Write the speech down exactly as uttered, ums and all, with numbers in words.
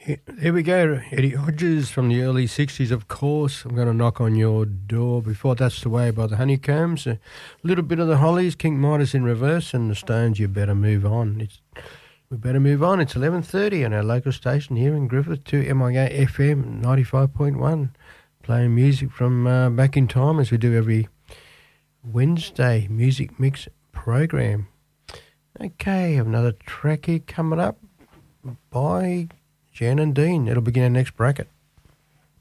Here we go, Eddie Hodges from the early sixties, of course. I'm going to knock on your door. Before that's The Way by the Honeycombs. A little bit of the Hollies, King Midas in reverse, and the Stones, You Better Move On. It's, we better move on. It's eleven thirty on our local station here in Griffith, to M I A F M ninety-five point one. Playing music from uh, back in time, as we do every Wednesday music mix program. Okay, another track here coming up by Jan and Dean. It'll begin our next bracket.